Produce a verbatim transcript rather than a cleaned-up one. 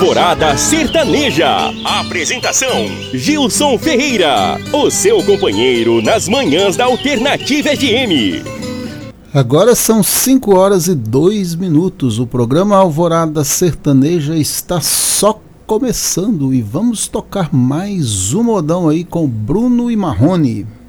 Alvorada Sertaneja. Apresentação: Gilson Ferreira, o seu companheiro nas manhãs da Alternativa F M. Agora são cinco horas e dois minutos. O programa Alvorada Sertaneja está só começando e vamos tocar mais um modão aí com Bruno e Marrone.